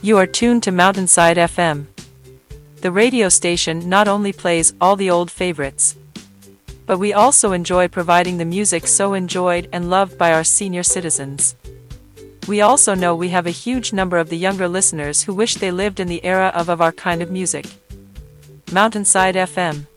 You are tuned to Mountainside FM. The radio station not only plays all the old favorites, but we also enjoy providing the music so enjoyed and loved by our senior citizens. We also know we have a huge number of the younger listeners who wish they lived in the era of our kind of music. Mountainside FM.